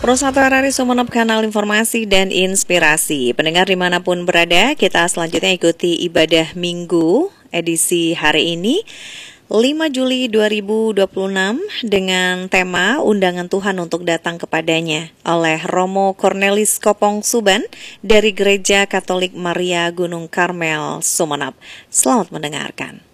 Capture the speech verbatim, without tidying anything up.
Satu R R I Sumeneb, kanal informasi dan inspirasi. Pendengar dimanapun berada, kita selanjutnya ikuti ibadah minggu edisi hari ini lima Juli dua ribu dua puluh enam dengan tema Undangan Tuhan untuk Datang Kepadanya oleh Romo Cornelis Kopong Suban dari Gereja Katolik Maria Gunung Karmel, Sumeneb. Selamat mendengarkan.